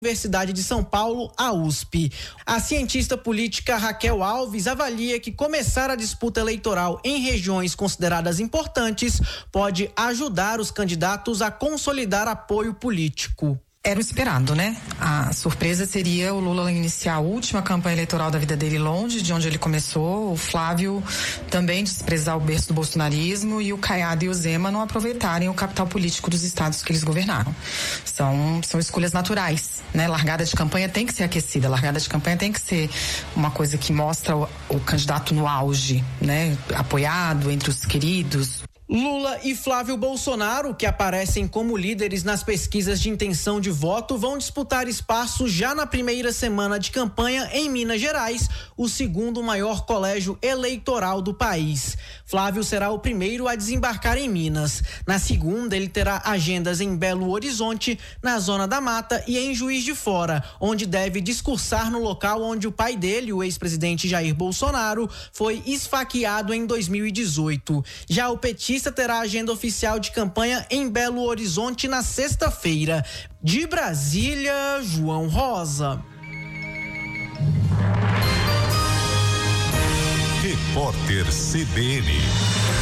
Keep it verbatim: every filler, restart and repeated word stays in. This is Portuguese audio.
Universidade de São Paulo, a U S P. A cientista política Raquel Alves avalia que começar a disputa eleitoral em regiões consideradas importantes pode ajudar os candidatos a consolidar apoio político. Era o esperado, né? A surpresa seria o Lula iniciar a última campanha eleitoral da vida dele longe de onde ele começou, o Flávio também desprezar o berço do bolsonarismo e o Caiado e o Zema não aproveitarem o capital político dos estados que eles governaram. São, são escolhas naturais, né? Largada de campanha tem que ser aquecida, largada de campanha tem que ser uma coisa que mostra o, o candidato no auge, né? Apoiado entre os queridos. Lula e Flávio Bolsonaro, que aparecem como líderes nas pesquisas de intenção de voto, vão disputar espaço já na primeira semana de campanha em Minas Gerais, o segundo maior colégio eleitoral do país. Flávio será o primeiro a desembarcar em Minas. Na segunda, ele terá agendas em Belo Horizonte, na Zona da Mata e em Juiz de Fora, onde deve discursar no local onde o pai dele, o ex-presidente Jair Bolsonaro, foi esfaqueado em dois mil e dezoito. Já o petista terá agenda oficial de campanha em Belo Horizonte na sexta-feira. De Brasília, João Rosa. Repórter C B N.